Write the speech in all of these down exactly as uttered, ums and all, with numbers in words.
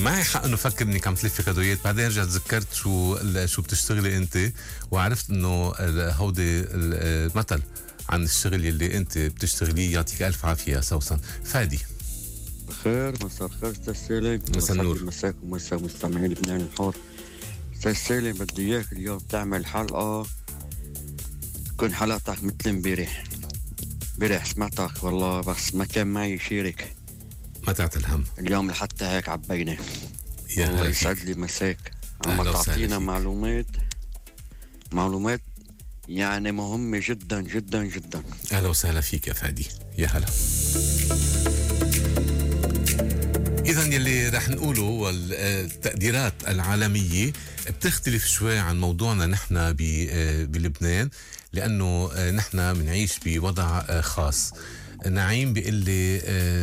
معي حق انه فكر انك عم تلفي كادويات، بعدين رجعت تذكرت شو شو بتشتغلي انت، وعرفت انه هودي المثل عن الشغل اللي انت بتشتغليه. يعطيك الف عافيه سوسن. فادي خير، مساء الخير استاذ سالم. مساء النور. مساكم ومساء مستمعين لبنان الحر. استاذ سالم، بدي اياك اليوم تعمل حلقه تكون حلقتك مثل امبارح. امبارح سمعتك والله بس ما كان معي شيرك. ما تعتل هم، اليوم لحتى هيك عبينا. يا الله هلا يسعد فيك. لي مساك. أهلا عم وسهلا تعطينا فيك. معلومات معلومات يعني مهمة جدا جدا جدا. اهلا وسهلا فيك يا فادي، يا هلا. إذا يلي رح نقوله والتقديرات العالمية بتختلف شوي عن موضوعنا نحن بلبنان، لأنه نحن بنعيش بوضع خاص. نعيم بيقول لي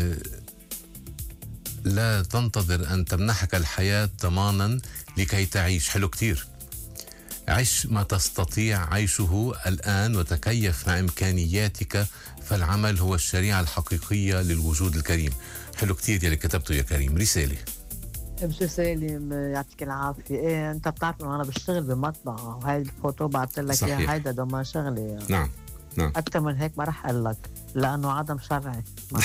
لا تنتظر أن تمنحك الحياة ضمانا لكي تعيش. حلو كتير. عش ما تستطيع عيشه الآن وتكيف مع إمكانياتك، فالعمل هو الشريعة الحقيقية للوجود الكريم. حلو كتير يلي كتبته يا كريم. رسالة. مش سالم، يعطيك العافية. ايه انت بتعرف انه انا بشتغل بمطبخ، وهي الفوتو بعت لك اياها، هيدا دوما شغلي. نعم نعم. اكثر من هيك ما رح اقول لك لانه عدم شرعي.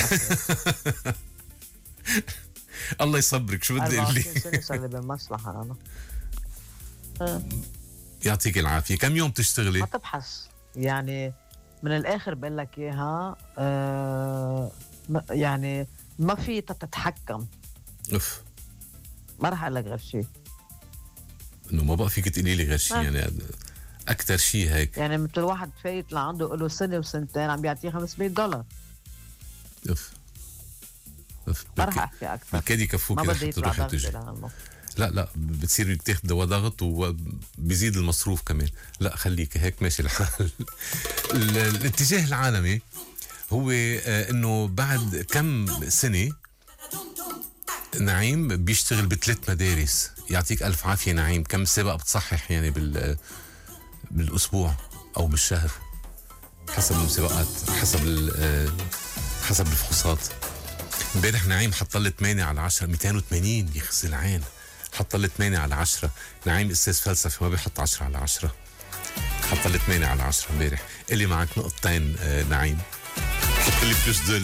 الله يصبرك. شو بدي اقول لي؟ أربعة وعشرين سنة شغلي بالمصلحة انا. أه. يعطيك العافية. كم يوم تشتغلي؟ ما تبحث يعني، من الاخر بقول لك اياها. أه يعني ما في تتحكم. اوف، ما رح اقول لك غير شيء. انه ما بقى فيك تقولي لي غير شيء. أه. يعني اكثر شيء هيك. يعني مثل واحد فايت لعنده يقول له سنه وسنتين عم بيعطيه خمسمية دولار. اوف اوف. ما رح احكي اكثر. بالكاد يكفوك ما بدي تروح يطلع تجي. ضغط. لا لا، بتصير تاخذ دواء ضغط وبيزيد المصروف كمان. لا خليك هيك ماشي الحال. الاتجاه العالمي هو انه بعد كم سنة نعيم بيشتغل بثلاث مدارس. يعطيك الف عافية نعيم. كم سبق بتصحح يعني بال بالاسبوع او بالشهر حسب المسابقات، حسب حسب الفحوصات. امبارح نعيم حط لي ثمانية على عشرة، مئتين وثمانين. يخزي العين. حط لي ثمانية على عشرة. نعيم استاذ فلسفه ما بيحط عشرة على عشرة. حط لي ثمانية على عشرة امبارح. اللي معك نقطتين. نعيم حط لي بلس دول.